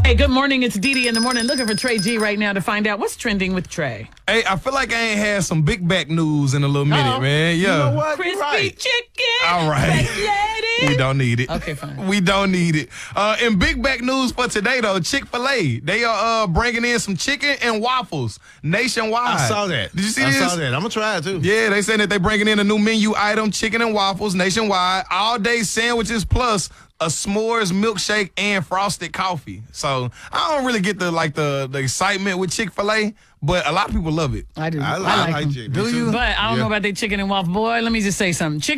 Hey, good morning. It's Dee Dee in the morning. Looking for Trey G right now to find out what's trending with Trey. Hey, I feel like I ain't had some big back news in a little minute, man. Yeah. You know what? Crispy You're right. chicken. All right. Fat lady. We don't need it. Okay, fine. We don't need it. In big back news for today, though, Chick-fil-A, they are bringing in some chicken and waffles nationwide. I saw that. Did you see I this? saw that. I'm going to try it, too. Yeah, they saying that they're bringing in a new menu item, chicken and waffles nationwide, all-day sandwiches plus a s'mores milkshake and frosted coffee. So I don't really get the excitement with Chick-fil-A, but a lot of people love it. I do. I like like them. chicken. Do you? But I don't know about their chicken and waffle. Boy, let me just say something. Chicken